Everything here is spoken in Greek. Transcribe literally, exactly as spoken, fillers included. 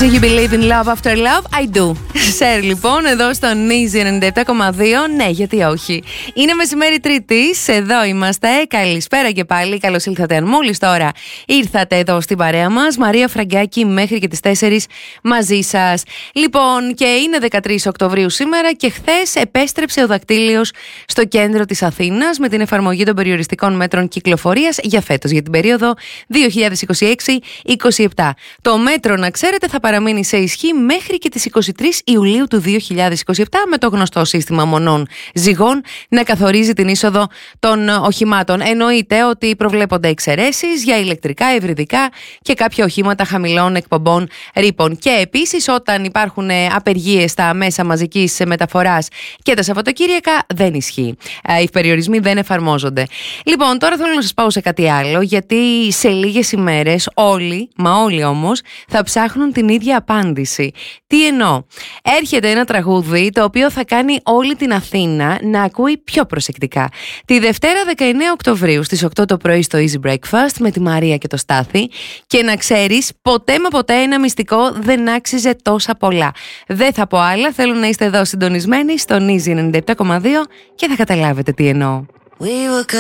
Do you believe in love after love? I do. Σερ, λοιπόν, εδώ στο Easy ενενήντα επτά κόμμα δύο. Ναι, γιατί όχι. Είναι μεσημέρι Τρίτης. Εδώ είμαστε. Καλησπέρα και πάλι. Καλώς ήλθατε. Αν μόλις τώρα ήρθατε εδώ στην παρέα μας, Μαρία Φραγκάκη μέχρι και τις τέσσερις μαζί σας. Λοιπόν, και είναι δεκατρείς Οκτωβρίου σήμερα και χθες επέστρεψε ο δακτύλιος στο κέντρο της Αθήνας με την εφαρμογή των περιοριστικών μέτρων κυκλοφορίας για φέτος, για την περίοδο δύο χιλιάδες είκοσι έξι είκοσι επτά. Το μέτρο, να ξέρετε, θα παραμείνει σε ισχύ μέχρι και τις εικοστή τρίτη Ιουλίου του δύο χιλιάδες είκοσι επτά, με το γνωστό σύστημα μονών ζυγών να καθορίζει την είσοδο των οχημάτων. Εννοείται ότι προβλέπονται εξαιρέσεις για ηλεκτρικά, υβριδικά και κάποια οχήματα χαμηλών εκπομπών ρήπων. Και επίσης, όταν υπάρχουν απεργίες στα μέσα μαζικής μεταφοράς και τα Σαββατοκύριακα, δεν ισχύει. Οι περιορισμοί δεν εφαρμόζονται. Λοιπόν, τώρα θέλω να σας πάω σε κάτι άλλο, γιατί σε λίγες ημέρες όλοι, μα όλοι όμως, θα ψάχνουν την ίδια απάντηση. Τι εννοώ? Έρχεται ένα τραγούδι το οποίο θα κάνει όλη την Αθήνα να ακούει πιο προσεκτικά. Τη Δευτέρα δεκαεννέα Οκτωβρίου στις οκτώ το πρωί στο Easy Breakfast με τη Μαρία και το Στάθη, και να ξέρεις, ποτέ μα ποτέ ένα μυστικό δεν άξιζε τόσα πολλά. Δεν θα πω άλλα, θέλω να είστε εδώ συντονισμένοι στον Easy ενενήντα επτά κόμμα δύο και θα καταλάβετε τι εννοώ.